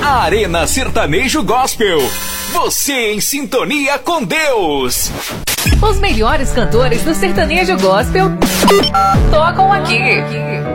Arena Sertanejo Gospel. Você em sintonia com Deus. Os melhores cantores do sertanejo gospel tocam aqui.